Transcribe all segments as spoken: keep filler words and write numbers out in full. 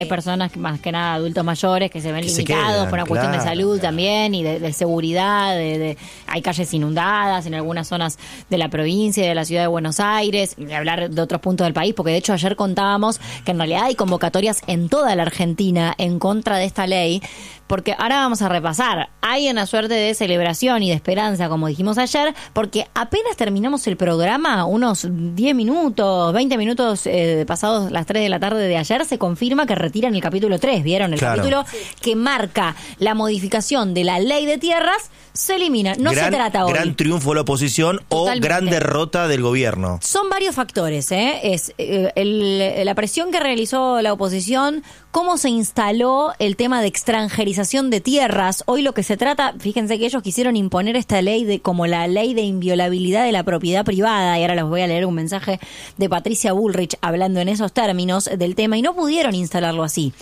Hay personas, más que nada adultos mayores, que se ven que limitados quedan, por una cuestión claro, de salud claro. también y de, de seguridad. De, de hay calles inundadas en algunas zonas de la provincia y de la ciudad de Buenos Aires, y hablar de otros puntos del país, porque de hecho ayer contábamos que en realidad hay convocatorias en toda la Argentina en contra de esta ley, porque ahora vamos a repasar. Hay una suerte de celebración y de esperanza, como dijimos ayer, porque apenas terminamos el programa, unos diez minutos, veinte minutos eh, pasados las tres de la tarde de ayer, se confirma que retiran el capítulo tres, ¿vieron? El Claro. capítulo que marca la modificación de la ley de tierras, se elimina. No gran, se trata hoy. Gran triunfo de la oposición Totalmente. o gran derrota del gobierno. Son varios factores, ¿eh? Es eh, el, la presión que realizó la oposición, cómo se instaló el tema de extranjerización de tierras. Hoy lo que se trata, fíjense que ellos quisieron imponer esta ley de como la ley de inviolabilidad de la propiedad privada, y ahora les voy a leer un mensaje de Patricia Bullrich hablando en esos términos del tema, y no pudieron instalarlo así,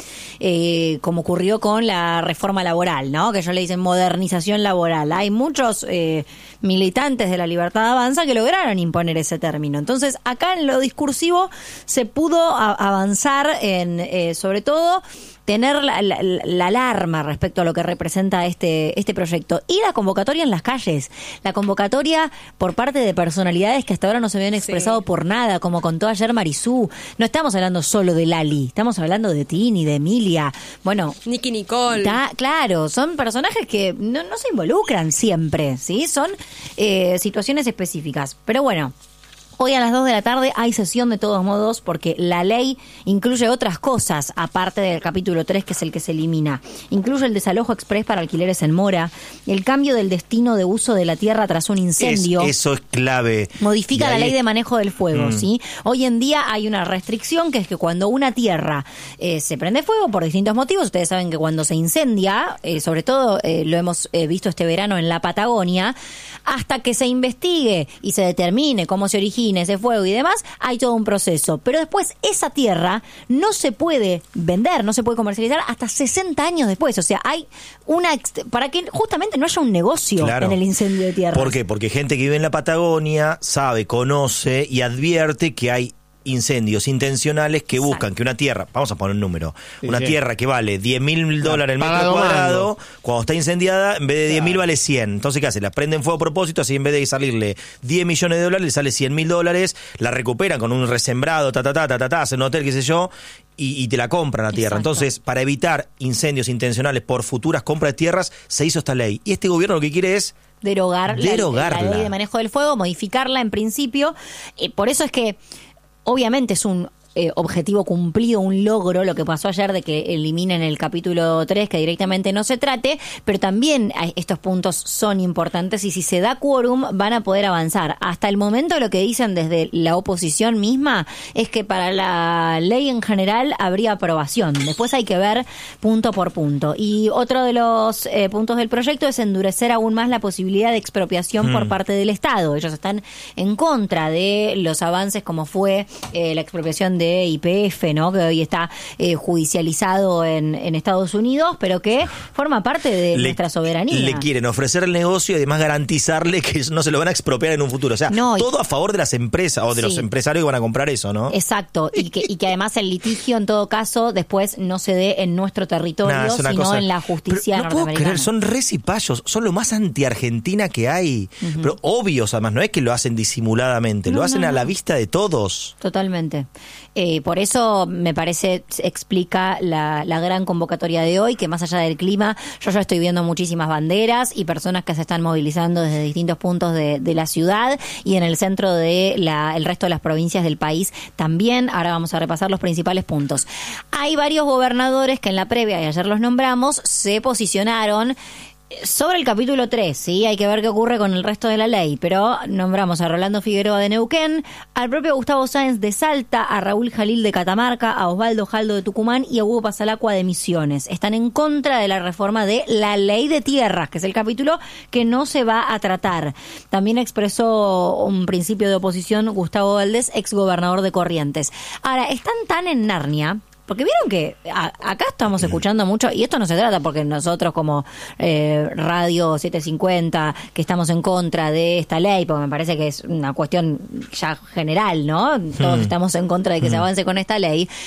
eh, como ocurrió con la reforma laboral, ¿no? Que ellos le dicen modernización laboral. Hay muchos eh, militantes de la Libertad Avanza que lograron imponer ese término. Entonces, acá en lo discursivo se pudo a- avanzar en, eh, sobre todo, tener la, la, la alarma respecto a lo que representa este este proyecto. Y la convocatoria en las calles, la convocatoria por parte de personalidades que hasta ahora no se habían expresado Sí. por nada, como contó ayer Marisú. No estamos hablando solo de Lali, estamos hablando de Tini, de Emilia. Bueno, Nicky Nicole. Ta- claro, son personajes que no, no se involucran siempre, ¿sí? Son eh, situaciones específicas. Pero bueno, hoy a las dos de la tarde hay sesión de todos modos, porque la ley incluye otras cosas, aparte del capítulo tres, que es el que se elimina. Incluye el desalojo exprés para alquileres en mora, el cambio del destino de uso de la tierra tras un incendio. Es- eso es clave. Modifica Y la ahí- ley de manejo del fuego, Mm. ¿sí? Hoy en día hay una restricción, que es que cuando una tierra eh, se prende fuego por distintos motivos, ustedes saben que cuando se incendia, eh, sobre todo eh, lo hemos eh, visto este verano en la Patagonia, hasta que se investigue y se determine cómo se origina ese fuego y demás, hay todo un proceso. Pero después esa tierra no se puede vender, no se puede comercializar hasta sesenta años después. O sea, hay una... ext- para que justamente no haya un negocio Claro. en el incendio de tierra. ¿Por qué? Porque gente que vive en la Patagonia sabe, conoce y advierte que hay incendios intencionales que Exacto. buscan que una tierra, vamos a poner un número, Sí, una sí. tierra que vale diez mil dólares el metro paga cuadrado, domando. cuando está incendiada, en vez de diez mil vale cien. Entonces, ¿qué hace? La prenden fuego a propósito, así en vez de salirle diez millones de dólares, le sale cien mil dólares, la recuperan con un resembrado, ta, ta, ta, ta, ta, ta, hacen un hotel, qué sé yo, y, y te la compran la tierra. Exacto. Entonces, para evitar incendios intencionales por futuras compras de tierras, se hizo esta ley. Y este gobierno lo que quiere es derogar la- Derogarla. La, ley de manejo del fuego, modificarla en principio. Eh, por eso es que obviamente es un eh, objetivo cumplido, un logro, lo que pasó ayer de que eliminen el capítulo tres, que directamente no se trate, pero también eh, estos puntos son importantes, y si se da quórum van a poder avanzar. Hasta el momento lo que dicen desde la oposición misma es que para la ley en general habría aprobación. Después hay que ver punto por punto. Y otro de los eh, puntos del proyecto es endurecer aún más la posibilidad de expropiación por parte del Estado. Ellos están en contra de los avances como fue eh, la expropiación de Y P F, ¿no? Que hoy está eh, judicializado en, en Estados Unidos, pero que forma parte de nuestra soberanía. Le quieren ofrecer el negocio y además garantizarle que no se lo van a expropiar en un futuro. O sea, No, y- todo a favor de las empresas o de Sí. los empresarios que van a comprar eso, ¿no? Exacto, y que, y que además el litigio en todo caso después no se dé en nuestro territorio, Nah, es una sino cosa- en la justicia Pero no puedo norteamericana. creer, son recipayos, son lo más anti-argentina que hay. Pero obvios, además, no es que lo hacen disimuladamente, No, lo hacen no, a la no. vista de todos. Totalmente. Eh, por eso me parece, explica la, la gran convocatoria de hoy, que más allá del clima, yo ya estoy viendo muchísimas banderas y personas que se están movilizando desde distintos puntos de, de la ciudad y en el centro de la, el resto de las provincias del país también. Ahora vamos a repasar los principales puntos. Hay varios gobernadores que en la previa, y ayer los nombramos, se posicionaron sobre el capítulo tres, sí, hay que ver qué ocurre con el resto de la ley, pero nombramos a Rolando Figueroa de Neuquén, al propio Gustavo Sáenz de Salta, a Raúl Jalil de Catamarca, a Osvaldo Jaldo de Tucumán y a Hugo Pasalacua de Misiones. Están en contra de la reforma de la ley de tierras, que es el capítulo que no se va a tratar. También expresó un principio de oposición Gustavo Valdés, exgobernador de Corrientes. Ahora, están tan en Narnia, porque vieron que a- acá estamos escuchando mucho, y esto no se trata porque nosotros como eh, Radio setecientos cincuenta, que estamos en contra de esta ley, porque me parece que es una cuestión ya general, ¿no? Todos estamos en contra de que se avance con esta ley.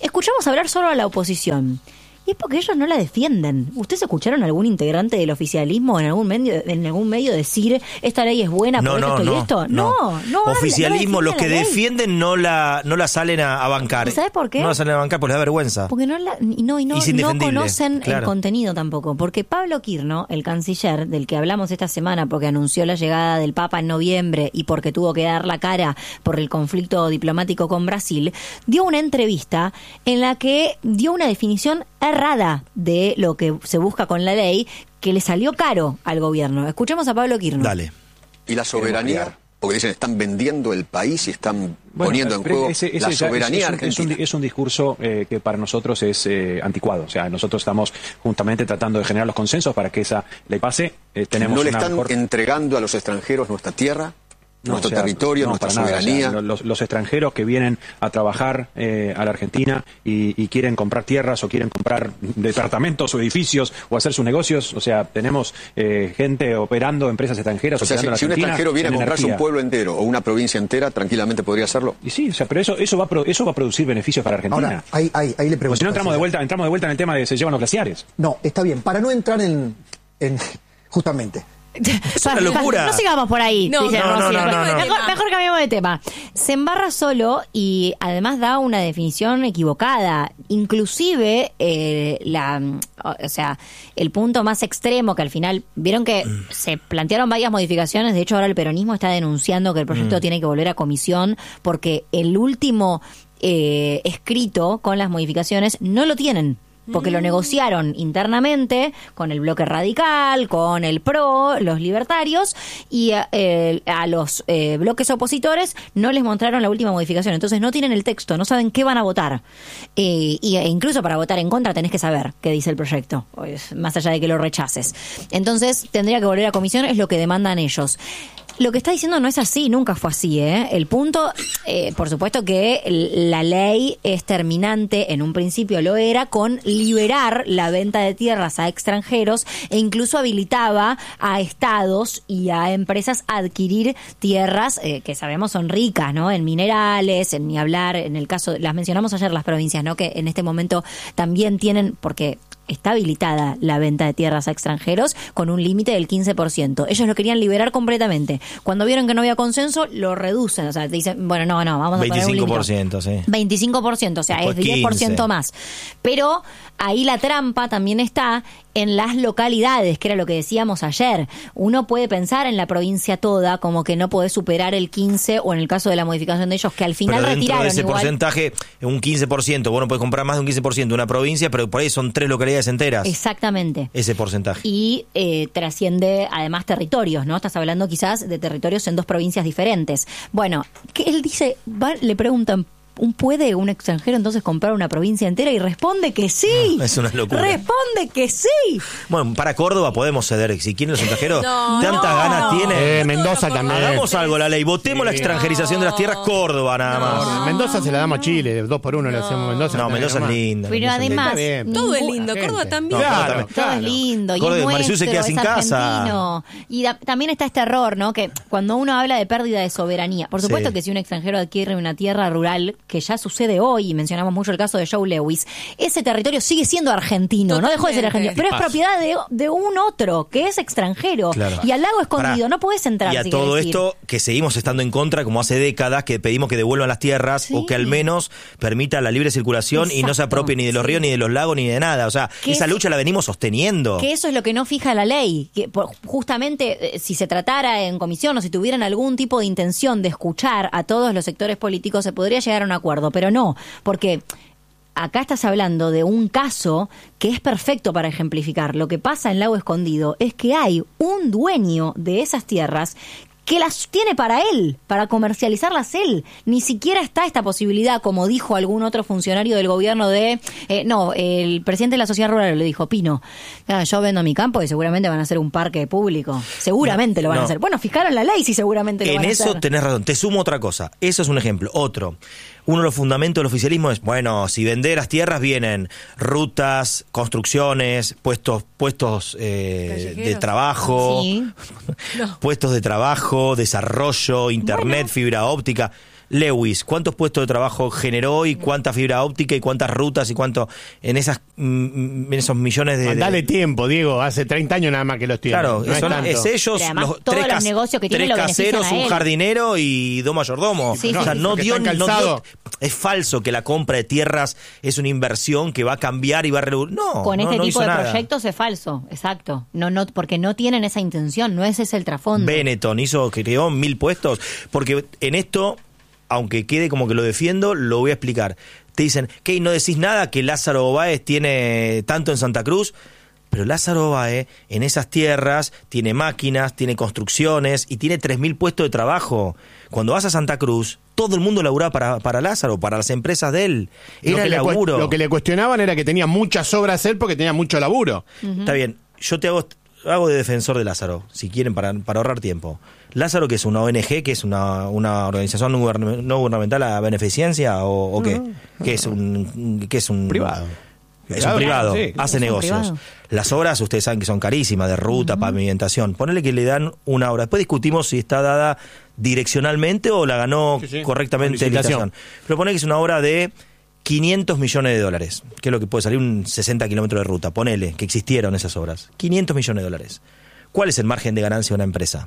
escuchamos hablar solo a la oposición. Y es porque ellos no la defienden. ¿Ustedes escucharon a algún integrante del oficialismo en algún medio, en algún medio decir esta ley es buena por no, esto no, y esto? No, no. no Oficialismo, no los que la defienden no la no la salen a, a bancar. ¿Sabes por qué? No la salen a bancar porque les da vergüenza. Porque no, la, y no, y no, no conocen claro. el contenido tampoco. Porque Pablo Quirno, el canciller, del que hablamos esta semana porque anunció la llegada del Papa en noviembre y porque tuvo que dar la cara por el conflicto diplomático con Brasil, dio una entrevista en la que dio una definición errada de lo que se busca con la ley, que le salió caro al gobierno. Escuchemos a Pablo Quirno. Dale. ¿Y la soberanía? Porque dicen, están vendiendo el país y están bueno, poniendo en juego ese, ese la soberanía es, es, argentina. Es un, es un discurso eh, que para nosotros es eh, anticuado. O sea, nosotros estamos juntamente tratando de generar los consensos para que esa ley pase. Eh, tenemos ¿No le una están mejor... entregando a los extranjeros nuestra tierra? No, nuestro o sea, territorio, no, nuestra para nada. soberanía. O sea, los, los extranjeros que vienen a trabajar eh, a la Argentina y, y quieren comprar tierras o quieren comprar departamentos o edificios o hacer sus negocios, o sea, tenemos eh, gente operando, empresas extranjeras o sea, operando si, en la si un Argentina. extranjero viene a comprarse energía. un pueblo entero o una provincia entera, tranquilamente podría hacerlo. Y sí, o sea, pero eso eso va a, pro, eso va a producir beneficios para Argentina. Ahora, ahí, ahí, ahí le pregunto. Pues si no entramos de vuelta, entramos de vuelta en el tema de se llevan los glaciares. No, está bien. Para no entrar en, en justamente. Es una locura. No sigamos por ahí. No, dice no, no, Rocío. no, no, no. Mejor, mejor cambiemos de tema. Se embarra solo y además da una definición equivocada. Inclusive, eh, la, o sea, el punto más extremo que al final, vieron que mm. se plantearon varias modificaciones. De hecho, ahora el peronismo está denunciando que el proyecto mm. tiene que volver a comisión porque el último eh, escrito con las modificaciones no lo tienen. Porque lo negociaron internamente con el bloque radical, con el P R O, los libertarios, y eh, a los eh, bloques opositores no les mostraron la última modificación. Entonces no tienen el texto, no saben qué van a votar. Eh, y, e incluso para votar en contra tenés que saber qué dice el proyecto, más allá de que lo rechaces. Entonces tendría que volver a comisión, es lo que demandan ellos. Lo que está diciendo no es así, nunca fue así, ¿eh? El punto, eh, por supuesto que la ley es terminante, en un principio lo era, con liberar la venta de tierras a extranjeros e incluso habilitaba a estados y a empresas a adquirir tierras eh, que sabemos son ricas, ¿no? En minerales, en ni hablar, en el caso, las mencionamos ayer las provincias, ¿no? Que en este momento también tienen, porque está habilitada la venta de tierras a extranjeros con un límite del quince por ciento. Ellos lo querían liberar completamente. Cuando vieron que no había consenso, lo reducen. O sea, dicen, bueno, no, no, vamos a poner un límite. veinticinco por ciento, sí. veinticinco por ciento, o sea, después es diez por ciento más. Pero ahí la trampa también está en las localidades, que era lo que decíamos ayer. Uno puede pensar en la provincia toda como que no podés superar el quince o en el caso de la modificación de ellos, que al final pero dentro retiraron de ese igual. porcentaje, un quince por ciento, bueno, puedes comprar más de un quince por ciento una provincia, pero por ahí son tres localidades enteras. Exactamente. Ese porcentaje. Y eh, trasciende además territorios, ¿no? Estás hablando quizás de territorios en dos provincias diferentes. Bueno, que él dice, va, le preguntan, ¿puede un extranjero entonces comprar una provincia entera? Y responde que sí. No, es una locura. Responde que sí. Bueno, para Córdoba podemos ceder. Si quieren los extranjeros, no, tantas no, ganas no. tiene. Eh, Mendoza también. Hagamos algo la ley. Votemos sí. la extranjerización no. de las tierras. Córdoba nada más. No, Mendoza se la damos a Chile. Dos por uno no. le hacemos Mendoza. No, Mendoza es linda. Pero además, todo es lindo. Córdoba también. No, claro, también. todo es lindo. Córdoba, y es Marisú se nuestro, queda sin es casa. argentino. Y da, también está este error, ¿no? Que cuando uno habla de pérdida de soberanía, por supuesto Sí. que si un extranjero adquiere una tierra rural, que ya sucede hoy, y mencionamos mucho el caso de Joe Lewis, ese territorio sigue siendo argentino, Totalmente. no dejó de ser argentino, pero es Pasa. propiedad de, de un otro, que es extranjero. Claro. Y al lago escondido, Pará. no podés entrar. Y a si todo querés ir. esto que seguimos estando en contra, como hace décadas, que pedimos que devuelvan las tierras Sí. o que al menos permita la libre circulación y no se Exacto. apropie ni de los ríos, ni de los lagos, ni de nada. O sea, Que esa es- lucha la venimos sosteniendo. Que eso es lo que no fija la ley. Que por- justamente, eh, si se tratara en comisión o si tuvieran algún tipo de intención de escuchar a todos los sectores políticos, se podría llegar a un acuerdo, pero no, porque acá estás hablando de un caso que es perfecto para ejemplificar. Lo que pasa en Lago Escondido es que hay un dueño de esas tierras que las tiene para él, para comercializarlas él. Ni siquiera está esta posibilidad, como dijo algún otro funcionario del gobierno de... Eh, no, el presidente de la sociedad rural le dijo, Pino, ah, yo vendo mi campo y seguramente van a hacer un parque público. Seguramente No, lo van no. a hacer. Bueno, fijaron la ley si seguramente lo En van a eso hacer. tenés razón. Te sumo otra cosa. Eso es un ejemplo. Otro. Uno de los fundamentos del oficialismo es, bueno, si vender las tierras vienen rutas, construcciones, puestos puestos eh, de trabajo, Sí. No. puestos de trabajo, desarrollo, internet, Bueno. fibra óptica. Lewis, ¿cuántos puestos de trabajo generó y cuánta fibra óptica y cuántas rutas y cuánto en esas mm, en esos millones de... Dale tiempo, Diego, hace treinta años nada más que los tiene. Claro, no son, es, es ellos, además, los todos tres, los cas- negocios que tienen tres lo benefician caseros, a un él. jardinero y dos mayordomos. Sí, o sea, sí, no porque dio, están no dio- calzados. es falso que la compra de tierras es una inversión que va a cambiar y va a revolucionar. No, Con no, este no tipo hizo de nada. proyectos es falso, exacto. No, no, porque no tienen esa intención, no ese es el trasfondo. Benetton hizo, creó mil puestos, porque en esto, aunque quede como que lo defiendo, lo voy a explicar. Te dicen, ¿qué? ¿No decís nada que Lázaro Báez tiene tanto en Santa Cruz? Pero Lázaro Báez en esas tierras tiene máquinas, tiene construcciones y tiene tres mil puestos de trabajo. Cuando vas a Santa Cruz, todo el mundo laburaba para, para Lázaro, para las empresas de él. Lo Era que el le cuest- laburo. Lo que le cuestionaban era que tenía muchas obras él porque tenía mucho laburo. Está bien, yo te hago, hago de defensor de Lázaro, si quieren, para, para ahorrar tiempo. Lázaro, que es una O N G, que es una, una organización no gubern- no gubernamental a beneficencia, o, o qué, que es un, que es un Privado. Es un privado, Sí. hace Es un negocios. privado. Las obras, ustedes saben que son carísimas, de ruta, pavimentación. Ponele que le dan una obra. Después discutimos si está dada direccionalmente o la ganó Sí, sí, correctamente con en licitación. licitación. Pero ponele que es una obra de quinientos millones de dólares, que es lo que puede salir un sesenta kilómetros de ruta. Ponele que existieron esas obras. quinientos millones de dólares. ¿Cuál es el margen de ganancia de una empresa?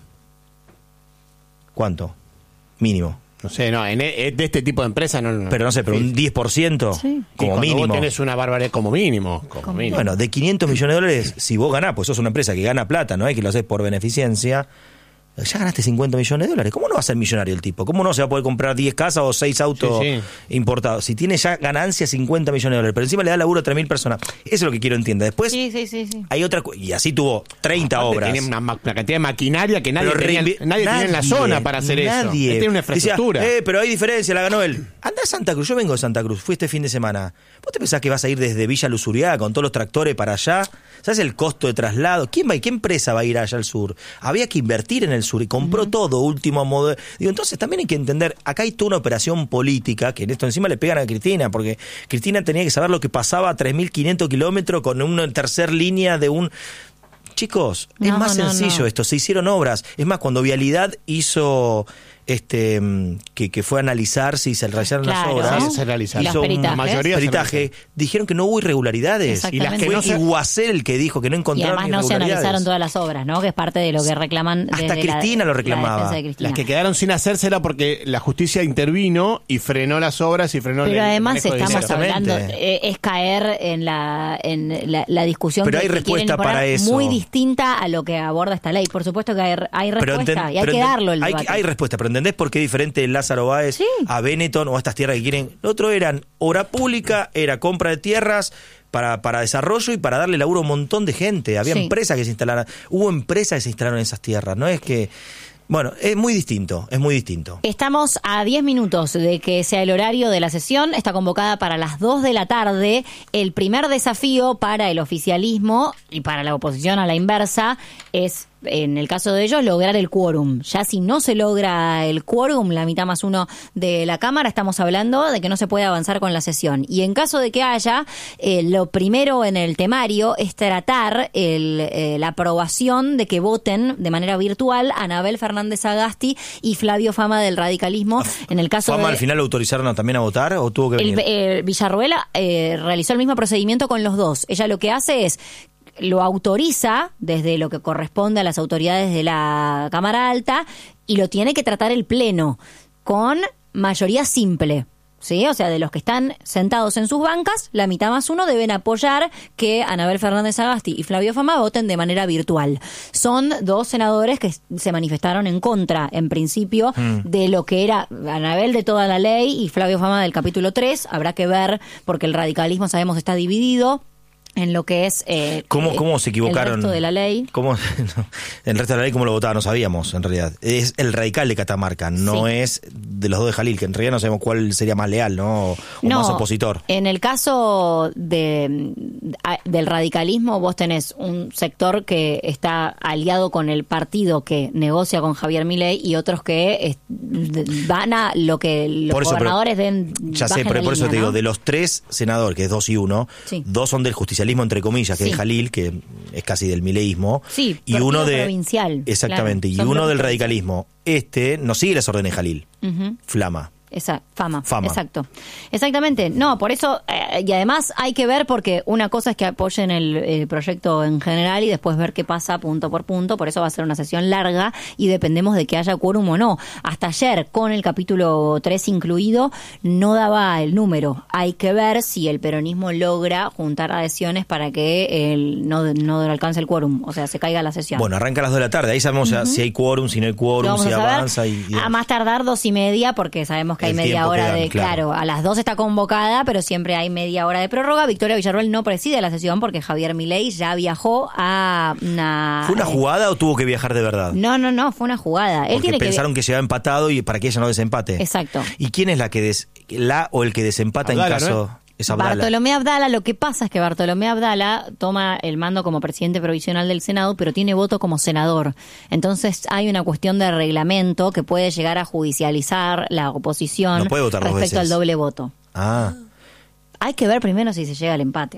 ¿Cuánto? Mínimo. No sé, no, en, e- de este tipo de empresas no. no Pero no sé, pero un diez por ciento Sí. Y como cuando mínimo. Vos tenés una barbaridad como mínimo. Como Como mínimo. Bueno, de quinientos millones de dólares, si vos ganás, pues sos una empresa que gana plata, no es que lo haces por beneficencia, ya ganaste cincuenta millones de dólares. ¿Cómo no va a ser millonario el tipo? ¿Cómo no se va a poder comprar diez casas o seis autos Sí, importados? Si tiene ya ganancia cincuenta millones de dólares, pero encima le da laburo a tres mil personas. Eso es lo que quiero entender. Después Sí, sí, sí, sí. hay otra, cu- y así tuvo treinta Aparte, obras. Tenía una, ma- una cantidad de maquinaria que nadie, Pero tenía, reinvi- nadie tenía en la zona para hacer eso. nadie. Él tiene una infraestructura. Decía, eh, pero hay diferencia, la ganó él. Anda a Santa Cruz, yo vengo de Santa Cruz, fui este fin de semana. ¿Vos te pensás que vas a ir desde Villa Luzuriaga con todos los tractores para allá? ¿Sabes el costo de traslado? ¿Quién va, qué empresa va a ir allá al sur? Había que invertir en el sur y compró todo, último modelo. Digo, entonces también hay que entender, acá hay toda una operación política, que en esto encima le pegan a Cristina, porque Cristina tenía que saber lo que pasaba a tres mil quinientos kilómetros con una tercer línea de un... Chicos, es No, más no, sencillo no. esto, se hicieron obras. Es más, cuando Vialidad hizo este mm, que, que fue a analizar si se realizaron Claro. las obras, Sí, se realizaron. Los hizo un peritajes. La mayoría se peritaje, dijeron que no hubo irregularidades. Exactamente. Y las que Fue no se... Iguacel el que dijo que no Y encontraron además no se irregularidades. analizaron todas las obras, ¿no? Que es parte de lo que reclaman. Hasta desde la- Cristina lo la reclamaba. defensa de Cristina. Las que quedaron sin hacerse era porque la justicia intervino y frenó las obras y frenó Pero el además manejo de estamos dinero. Exactamente. hablando, eh, es caer en la en la, la discusión Pero que, hay que respuesta quieren imponer, para eso. muy distinta a lo que aborda esta ley. Por supuesto que hay, hay Pero respuesta enten- y hay pero que enten- darlo el hay, debate. hay respuesta, pero ¿entendés por qué es diferente Lázaro Báez Sí. a Benetton o a estas tierras que quieren? Lo otro eran obra pública, era compra de tierras para, para desarrollo y para darle laburo a un montón de gente. Había Sí. empresas que se instalaron, hubo empresas que se instalaron en esas tierras, no es que... Bueno, es muy distinto, es muy distinto. Estamos a diez minutos de que sea el horario de la sesión. Está convocada para las dos de la tarde. El primer desafío para el oficialismo y para la oposición a la inversa es, en el caso de ellos, lograr el quórum. Ya si no se logra el quórum, la mitad más uno de la Cámara, estamos hablando de que no se puede avanzar con la sesión. Y en caso de que haya, eh, lo primero en el temario es tratar el, eh, la aprobación de que voten de manera virtual a Anabel Fernández Sagasti y Flavio Fama del radicalismo. En el caso ¿Fama de... al final lo autorizaron a- también a votar o tuvo que El, venir? eh, Villarruela eh, realizó el mismo procedimiento con los dos. Ella lo que hace es lo autoriza desde lo que corresponde a las autoridades de la Cámara Alta y lo tiene que tratar el Pleno con mayoría simple. ¿Sí? O sea, de los que están sentados en sus bancas, la mitad más uno deben apoyar que Anabel Fernández Sagasti y Flavio Fama voten de manera virtual. Son dos senadores que se manifestaron en contra, en principio, Mm. de lo que era Anabel de toda la ley y Flavio Fama del capítulo tres. Habrá que ver, porque el radicalismo, sabemos, está dividido en lo que es eh, ¿Cómo, eh, ¿Cómo se equivocaron? el resto de la ley. ¿Cómo? No, el resto de la ley, ¿cómo lo votaba? No sabíamos, en realidad. Es el radical de Catamarca, no Sí. es de los dos de Jalil, que en realidad no sabemos cuál sería más leal, ¿no? O No, más opositor. En el caso de, a- del radicalismo, vos tenés un sector que está aliado con el partido que negocia con Javier Milei y otros que es- van a lo que los Por eso, pero- gobernadores den. Ya sé, bajen pero la por eso línea, te digo, ¿no? de los tres senadores, que es dos y uno, Sí. dos son del justicialismo, entre comillas, que Sí. es Jalil, que es casi del mileísmo. Sí, y partido uno de provincial, Exactamente, claro, y son uno del bloques radicalismo. Este no sigue las órdenes de Jalil, Ujú. Flama. Esa, fama, Fama. exacto. Exactamente. No, por eso, eh, y además hay que ver, porque una cosa es que apoyen el, el proyecto en general y después ver qué pasa punto por punto, por eso va a ser una sesión larga y dependemos de que haya quórum o no. Hasta ayer, con el capítulo tres incluido, no daba el número. Hay que ver si el peronismo logra juntar adhesiones para que el, no, no alcance el quórum, o sea, se caiga la sesión. Bueno, arranca a las dos de la tarde, ahí sabemos uh-huh. si hay quórum, si no hay Lo quórum, vamos si a saber avanza. Y, y a más tardar dos y media, porque sabemos que hay El media tiempo hora que dan, de... claro. Claro, a las dos está convocada, pero siempre hay media hora de prórroga. Victoria Villarruel no preside la sesión porque Javier Milei ya viajó a una... ¿Fue una jugada o tuvo que viajar de verdad? No, no, no, fue una jugada. Él Porque tiene pensaron que... que llegaba empatado y para que ella no desempate. Exacto. ¿Y quién es la que des... la o el que desempata Abdala, en caso... ¿no? Es Abdala. Bartolomé Abdala, lo que pasa es que Bartolomé Abdala toma el mando como presidente provisional del Senado, pero tiene voto como senador. Entonces hay una cuestión de reglamento que puede llegar a judicializar la oposición No puede votar dos respecto veces. al doble voto. Ah. Hay que ver primero si se llega al empate.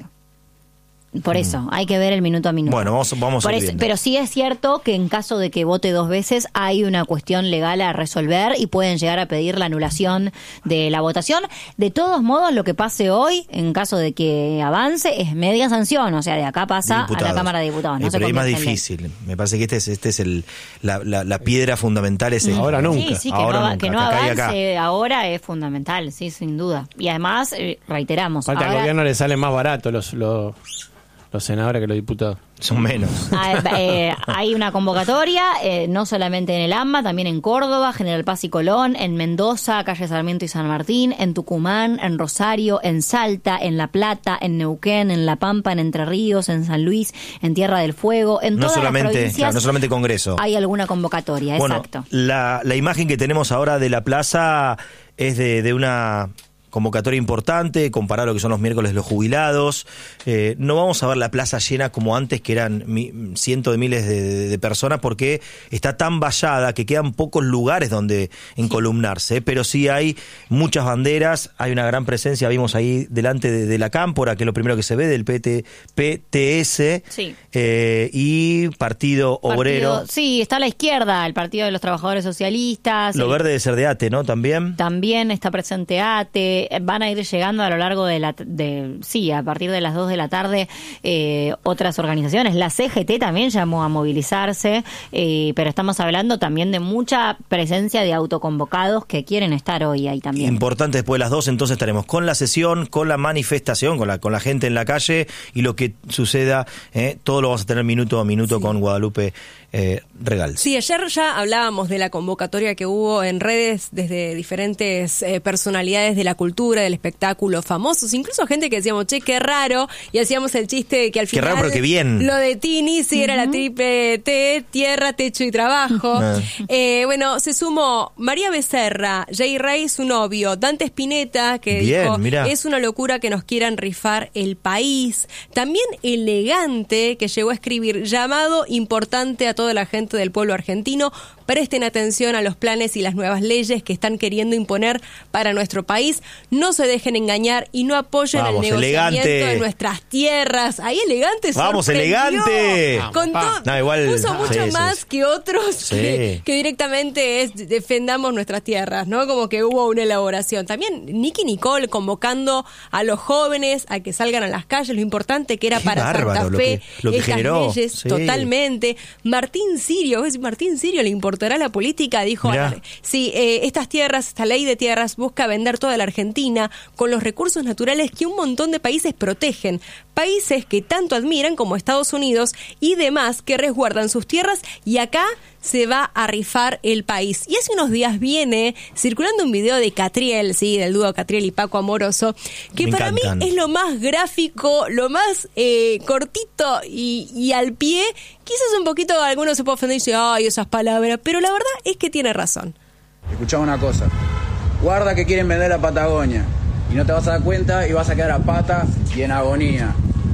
Por eso, hay que ver el minuto a minuto. Bueno, vamos, vamos a Por ir eso- viendo. Pero sí es cierto que en caso de que vote dos veces hay una cuestión legal a resolver y pueden llegar a pedir la anulación de la votación. De todos modos, lo que pase hoy, en caso de que avance, es media sanción. O sea, de acá pasa a la Diputados. Cámara de Diputados. No Eh, se pero es más convierte en ley. difícil. Me parece que este es, este es el, la, la, la piedra fundamental. Es esta. Ahora nunca. Sí, sí, que Ahora no, nunca, que no acá y acá. avance ahora es fundamental, sí, sin duda. Y además, eh, reiteramos, Falta que al ahora- gobierno le sale más barato los, los, los senadores que los diputados. Son menos. Ah, eh, hay una convocatoria, eh, no solamente en el AMBA, también en Córdoba, General Paz y Colón, en Mendoza, Calle Sarmiento y San Martín, en Tucumán, en Rosario, en Salta, en La Plata, en Neuquén, en La Pampa, en Entre Ríos, en San Luis, en Tierra del Fuego, en No todas las solamente, provincias claro, no solamente Congreso. hay alguna convocatoria, Bueno, exacto. la, la imagen que tenemos ahora de la plaza es de, de una convocatoria importante, comparado a lo que son los miércoles de los jubilados. Eh, no vamos a ver la plaza llena como antes, que eran mi, cientos de miles de, de, de personas, porque está tan vallada que quedan pocos lugares donde encolumnarse, pero sí hay muchas banderas, hay una gran presencia, vimos ahí delante de, de la cámpora, que es lo primero que se ve, del P T, P T S, Sí. eh, y Partido Obrero. Partido- sí, está a la izquierda, el Partido de los Trabajadores Socialistas. Lo el- verde de ser de ATE, ¿no? También. También está presente ATE, van a ir llegando a lo largo de la, de, sí, a partir de las dos de la tarde eh, otras organizaciones. La C G T también llamó a movilizarse, eh, pero estamos hablando también de mucha presencia de autoconvocados que quieren estar hoy ahí también. Importante, después de las dos, entonces estaremos con la sesión, con la manifestación, con la, con la gente en la calle y lo que suceda, eh, todo lo vamos a tener minuto a minuto con Guadalupe eh, Regal. Sí, ayer ya hablábamos de la convocatoria que hubo en redes desde diferentes eh, personalidades de la cultura, del espectáculo, famosos, incluso gente que decíamos, che, qué raro, y hacíamos el chiste de que al Qué final... raro, pero qué bien. Lo de Tini, sí, era la triple T, tierra, techo y trabajo. Ah. Eh, bueno, se sumó María Becerra, Jay Rey, su novio, Dante Spinetta, que Bien, dijo, mirá. es una locura que nos quieran rifar el país. También Elegante, que llegó a escribir, llamado importante a toda la gente del pueblo argentino, presten atención a los planes y las nuevas leyes que están queriendo imponer para nuestro país, no se dejen engañar y no apoyen Vamos, el negociamiento Elegante. de nuestras tierras. Ahí Elegante Vamos, sorprendió. Elegante. Con Vamos, to- No, igual- puso mucho sí, sí, más sí. que otros Sí. que, que directamente es defendamos nuestras tierras, ¿no? Como que hubo una elaboración. También Nicky Nicole convocando a los jóvenes a que salgan a las calles, lo importante que era Qué para bárbaro Santa lo Fe que- lo que estas generó, leyes, sí. totalmente. Martín Sirio, ¿ves? Martín Sirio le importará la política, dijo, Mirá. sí, eh, estas tierras, esta ley de tierras busca vender toda la Argentina con los recursos naturales que un montón de países protegen, países que tanto admiran como Estados Unidos y demás que resguardan sus tierras, y acá se va a rifar el país. Y hace unos días viene circulando un video de Catriel, sí, del dúo Catriel y Paco Amoroso, que Me para encantan. mí es lo más gráfico, lo más eh, cortito y, y al pie. Quizás un poquito algunos se puede ofender y dice, ay, esas palabras, pero la verdad es que tiene razón. Escuchá una cosa, guarda que quieren vender la Patagonia y no te vas a dar cuenta y vas a quedar a pata y en agonía.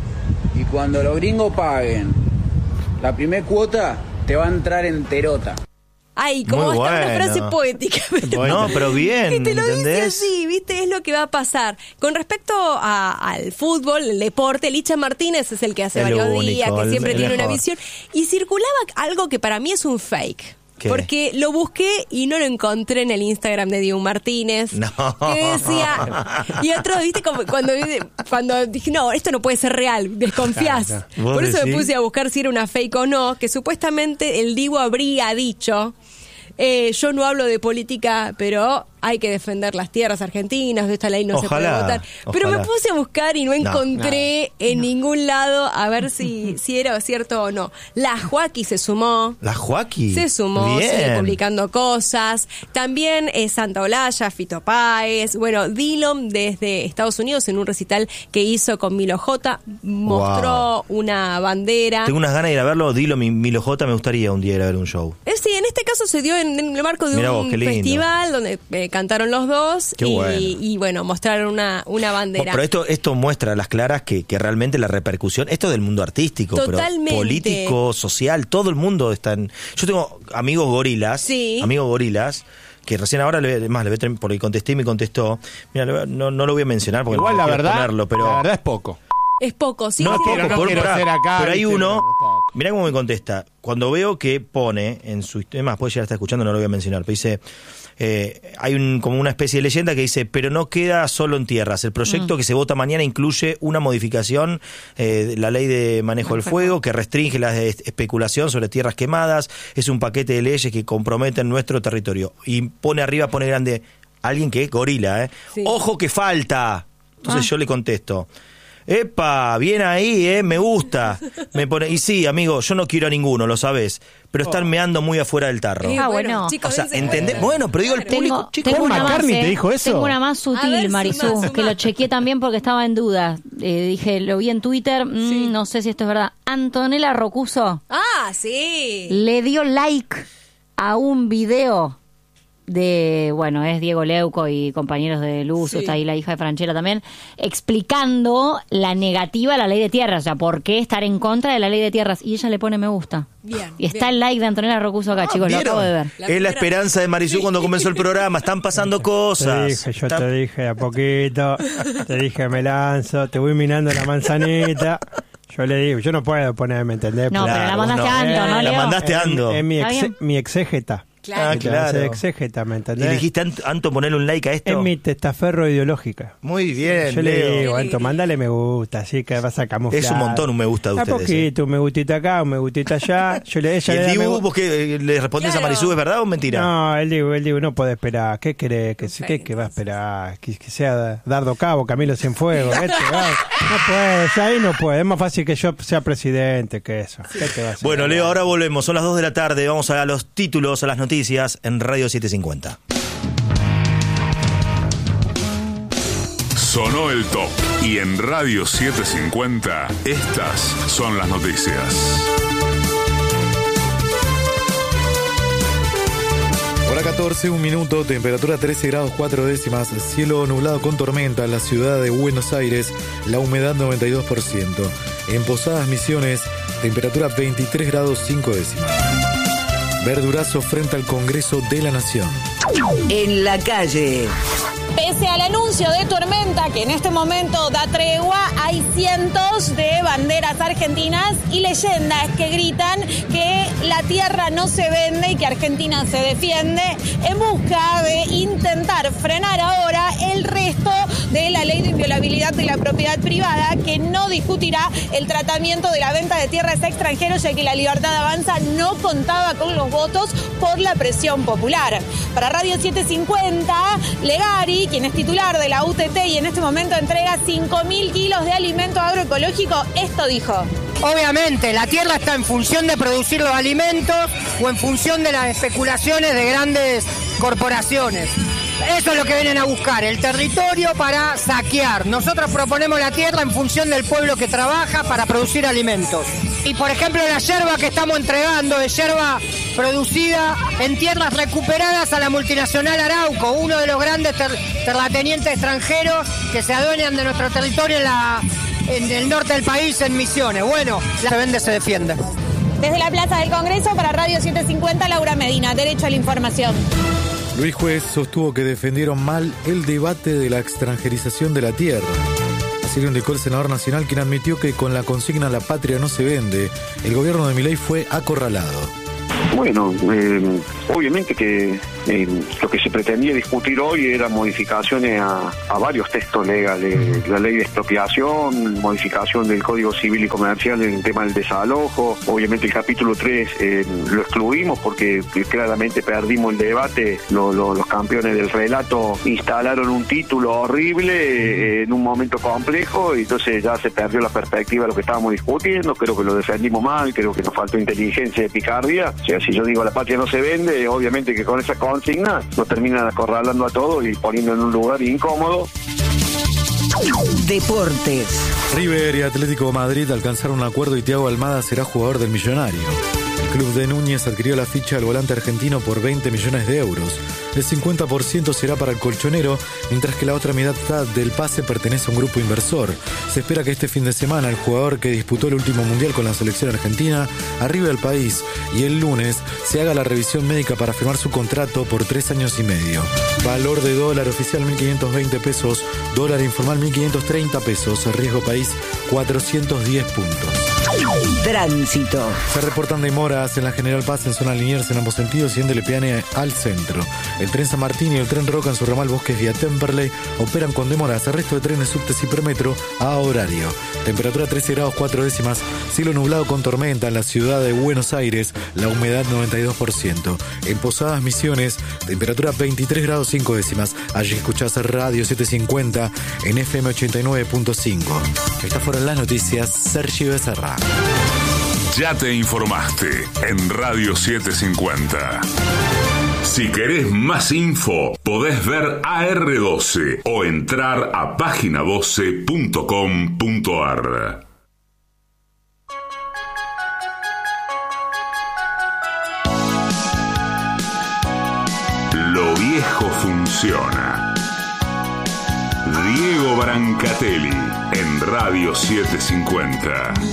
Y cuando los gringos paguen la primer cuota, te va a entrar enterota. Ay, como Muy hasta una bueno. frase poética. No, pero bien, Que te lo dice ¿entendés? así, ¿viste? Es lo que va a pasar. Con respecto a- al fútbol, el deporte, Licha Martínez es el que hace El varios único, días, que el- siempre el tiene una mejor. visión. Y circulaba algo que para mí es un fake. ¿Qué? Porque lo busqué y no lo encontré en el Instagram de Diego Martínez. No. Que decía... Y otro, viste, como cuando, cuando dije, no, esto no puede ser real, desconfías. Claro, claro. Por eso ¿Vos me decís? puse a buscar si era una fake o no, que supuestamente el Divo habría dicho... Eh, yo no hablo de política, pero hay que defender las tierras argentinas, de esta ley no Ojalá, se puede votar. Pero ojalá. me puse a buscar y no encontré no, en no. ningún lado a ver si, si era cierto o no. La Joaquí se sumó. La Joaquí. Se sumó, Bien. sigue publicando cosas. También eh, Santa Olaya, Fito Páez. Bueno, Dillon desde Estados Unidos en un recital que hizo con Milo J. Mostró Wow. una bandera. Tengo unas ganas de ir a verlo. Dilo, mi Milo J, me gustaría un día ir a ver un show. Eh, sí, en este caso se dio en, en el marco de Mirá un vos, qué lindo. festival donde eh, cantaron los dos Qué y, bueno. y bueno, mostraron una, una bandera. Pero esto esto muestra a las claras que, que realmente la repercusión, esto del mundo artístico, Totalmente. pero político, social, todo el mundo está en... Yo tengo amigos gorilas, Sí. amigos gorilas, que recién ahora, le, más, le voy a traer- porque contesté y me contestó, mira, le voy a- no, no lo voy a mencionar porque Igual no la quiero verdad, ponerlo, pero... la verdad es poco. Es poco, sí. No, sí. es poco, quiero- no por- quiero pará, ser acá, pero hay ¿viste? uno, Pero es poco. mirá cómo me contesta, cuando veo que pone en su... Es más, puede llegar a estar escuchando, no lo voy a mencionar, pero dice... Eh, hay un, como una especie de leyenda que dice, pero no queda solo en tierras. El proyecto que se vota mañana incluye una modificación eh, de la ley de manejo del fuego que restringe la es- especulación sobre tierras quemadas. Es un paquete de leyes que comprometen nuestro territorio. Y pone arriba, pone grande, alguien que es gorila, ¿eh? Sí. ¡Ojo que falta! Entonces Ah. yo le contesto, epa, bien ahí, eh, me gusta. Me pone, y sí, amigo, yo no quiero a ninguno, lo sabes, pero están meando muy afuera del tarro. Eh, Ah, bueno. chicos, O sea, dense ¿entendés? cuenta. Bueno, pero digo el Claro. público, Tengo, chicos. tengo Paul una McCartney más, te ¿eh? dijo eso. Tengo una más A ver, sutil, suma, Marisú, suma. que lo chequeé también porque estaba en duda. Eh, dije, lo vi en Twitter, mm, Sí. no sé si esto es verdad. Antonella Rocuso Ah, sí. le dio like a un video de, bueno, es Diego Leuco y compañeros de Luz, Sí. está ahí la hija de Franchella también, explicando la negativa a la ley de tierras, o sea, por qué estar en contra de la ley de tierras. Y ella le pone me gusta. Bien, Y está bien. el like de Antonella Rocuso acá, chicos, lo ¿Vieron? acabo de ver. La Es la primera- esperanza de Marisú cuando comenzó el programa. Están pasando Te cosas. dije, yo Está- te dije a poquito, te dije me lanzo, te voy minando la manzanita. Yo le digo, yo no puedo ponerme, ¿entendés? No, Claro, pero la mandaste no. a Anto, ¿no, La Leo? mandaste a Ando. Es mi, ¿Está exe- bien? mi exégeta. Claro. Ah, Mi claro. clase de exégeta, ¿me ¿Y entendés? le dijiste, Anto, Anto, ponerle un like a esto? Es mi testaferro ideológica. Muy bien, Yo le Leo. digo, Anto, mándale me gusta, así que vas a camuflar. Es un montón un me gusta de A ustedes. eh. poquito, un me gustita acá, un me gustita allá. Yo le, ¿Y ella le el da me Dibu, gu- vos qué, eh, le respondés Claro. a Marisú, es verdad o mentira? No, él digo, él digo, no puede esperar. ¿Qué querés? ¿Qué, qué, qué va a esperar? ¿Que, que sea Dardo Cabo, Camilo Cienfuegos? ¿Qué te va? No puede, ya ahí no puede. Es más fácil que yo sea presidente que eso. ¿Qué te va a hacer? Bueno, Leo, ahora volvemos. Son las dos de la tarde. Vamos a los títulos, a las noticias en Radio setecientos cincuenta. Sonó el top. Y en Radio setecientos cincuenta, estas son las noticias. Hora catorce, un minuto, temperatura trece grados cuatro décimas, cielo nublado con tormenta en la ciudad de Buenos Aires, la humedad noventa y dos por ciento. En Posadas Misiones, temperatura veintitrés grados cinco décimas. Verdurazo frente al Congreso de la Nación. En la calle. Pese al anuncio de tormenta que en este momento da tregua, hay cientos de banderas argentinas y leyendas que gritan que la tierra no se vende y que Argentina se defiende en busca de intentar frenar ahora el resto de la ley de inviolabilidad de la propiedad privada, que no discutirá el tratamiento de la venta de tierras a extranjeros, ya que la Libertad Avanza no contaba con los votos por la presión popular. Para Radio setecientos cincuenta, Legari, quien es titular de la U T T y en este momento entrega cinco mil kilos de alimento agroecológico, esto dijo. Obviamente, la tierra está en función de producir los alimentos o en función de las especulaciones de grandes corporaciones. Eso es lo que vienen a buscar, el territorio para saquear. Nosotros proponemos la tierra en función del pueblo que trabaja para producir alimentos. Y por ejemplo, la yerba que estamos entregando es yerba producida en tierras recuperadas a la multinacional Arauco, uno de los grandes ter- terratenientes extranjeros que se adueñan de nuestro territorio en, la, en el norte del país, en Misiones. Bueno, la se vende, se defiende. Desde la Plaza del Congreso, para Radio setecientos cincuenta, Laura Medina, Derecho a la Información. Luis Juez sostuvo que defendieron mal el debate de la extranjerización de la tierra. Así lo indicó el senador nacional, quien admitió que con la consigna "la patria no se vende", el gobierno de Milei fue acorralado. Bueno, eh, obviamente que eh, lo que se pretendía discutir hoy era modificaciones a, a varios textos legales, la ley de expropiación, modificación del Código Civil y Comercial en el tema del desalojo. Obviamente el capítulo tres eh, lo excluimos porque claramente perdimos el debate. Lo, lo, los campeones del relato instalaron un título horrible eh, en un momento complejo y entonces ya se perdió la perspectiva de lo que estábamos discutiendo. Creo que lo defendimos mal, creo que nos faltó inteligencia y picardía. O sea, si yo digo la patria no se vende, obviamente que con esa consigna nos terminan acorralando a todos y poniendo en un lugar incómodo. Deportes. River y Atlético de Madrid alcanzaron un acuerdo y Thiago Almada será jugador del Millonario. El club de Núñez adquirió la ficha del volante argentino por veinte millones de euros. El cincuenta por ciento será para el colchonero, mientras que la otra mitad del pase pertenece a un grupo inversor. Se espera que este fin de semana el jugador que disputó el último mundial con la selección argentina arribe al país y el lunes se haga la revisión médica para firmar su contrato por tres años y medio. Valor de dólar oficial mil quinientos veinte pesos, dólar informal mil quinientos treinta pesos, riesgo país cuatrocientos diez puntos. Tránsito. Se reportan demoras en la General Paz en zona Liniers en ambos sentidos y en Lepiane al centro. El tren San Martín y el tren Roca en su ramal Bosques vía Temperley operan con demoras. El resto de trenes subtes y Permetro a horario. Temperatura trece grados cuatro décimas. Cielo nublado con tormenta en la ciudad de Buenos Aires. La humedad noventa y dos por ciento. En Posadas Misiones, temperatura veintitrés grados cinco décimas. Allí escuchás Radio setecientos cincuenta en F M ochenta y nueve punto cinco. Estas fueron las noticias. Sergio Becerra. Ya te informaste en Radio setecientos cincuenta. Si querés más info, podés ver A R doce o entrar a página doce punto com punto ar. Lo viejo funciona. Diego Brancatelli en Radio setecientos cincuenta.